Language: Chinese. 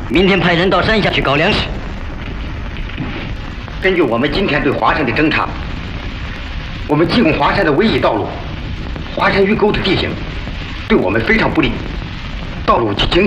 明天派人到山下去搞粮食。 根据我们今天对华山的侦查，我们进攻华山的唯一道路，华山峪沟的地形对我们非常不利，道路经